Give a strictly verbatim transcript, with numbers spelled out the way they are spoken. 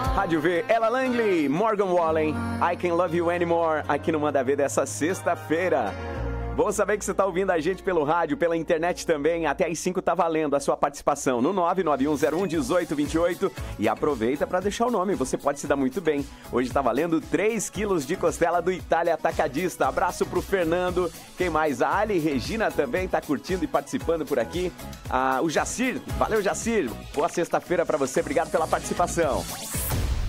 Rádio V, Ella Langley, Morgan Wallen, I Can't Love You Anymore, aqui no Manda V dessa sexta-feira. Bom saber que você está ouvindo a gente pelo rádio, pela internet também. Até às cinco tá valendo a sua participação no nove nove um zero um um oito dois oito. E aproveita para deixar o nome, você pode se dar muito bem. Hoje está valendo três quilos de costela do Itália Atacadista. Abraço pro Fernando. Quem mais? A Ali Regina também está curtindo e participando por aqui. Ah, o Jacir, valeu Jacir. Boa sexta-feira para você, obrigado pela participação.